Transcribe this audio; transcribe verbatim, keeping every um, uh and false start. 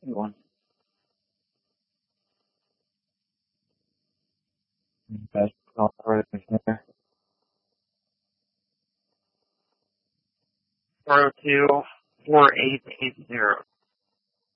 One. Okay. I'll throw it in there. four oh two, four eight eight zero.